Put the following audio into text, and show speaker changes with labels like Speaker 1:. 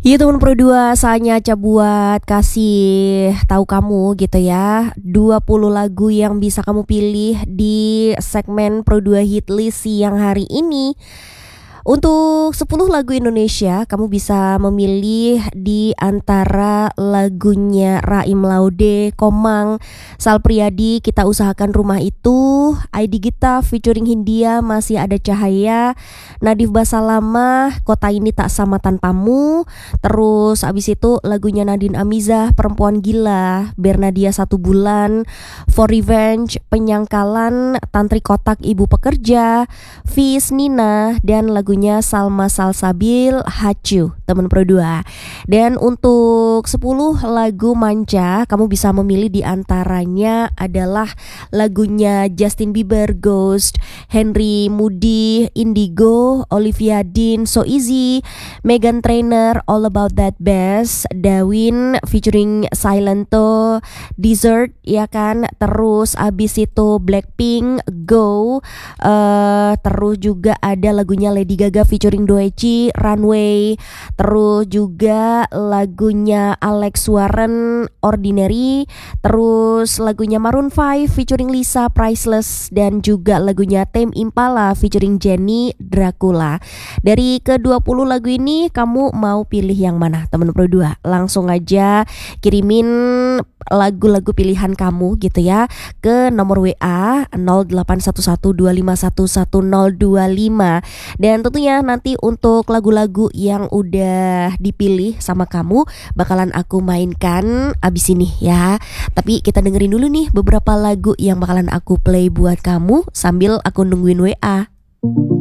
Speaker 1: Ya teman Pro 2, saatnya Aca buat kasih tahu kamu gitu ya 20 lagu yang bisa kamu pilih di segmen Pro 2 Hit List siang hari ini. Untuk 10 lagu Indonesia, kamu bisa memilih di antara lagunya Raim Laude, Komang, Sal Priadi, Kita Usahakan Rumah Itu, ID Gita featuring Hindia, Masih Ada Cahaya, Nadif Basalamah, Kota Ini Tak Sama Tanpamu. Terus abis itu lagunya Nadine Amizah, Perempuan Gila, Bernadia 1 Bulan, For Revenge, Penyangkalan, Tantri Kotak Ibu Pekerja, Fis Nina, dan lagunya Salma Salsabil, Hacu, teman Pro 2. Dan untuk 10 lagu manca, kamu bisa memilih di antaranya adalah lagunya Justin Bieber, Ghost, Henry Moody, Indigo, Olivia Dean, So Easy, Meghan Trainor, All About That Bass, Dawin featuring Silento, Desert, ya kan. Terus abis itu Blackpink, Go, terus juga ada lagunya Lady Gaga featuring Doechii, Runway. Terus juga lagunya Alex Warren, Ordinary. Terus lagunya Maroon 5 featuring Lisa, Priceless. Dan juga lagunya Tame Impala featuring Jenny, Dracula. Dari ke-20 lagu ini kamu mau pilih yang mana teman Pro 2? Langsung aja kirimin lagu-lagu pilihan kamu gitu ya ke nomor WA 081125111025. Dan tentunya nanti untuk lagu-lagu yang udah dipilih sama kamu bakalan aku mainkan abis ini ya. Tapi kita dengerin dulu nih beberapa lagu yang bakalan aku play buat kamu sambil aku nungguin WA.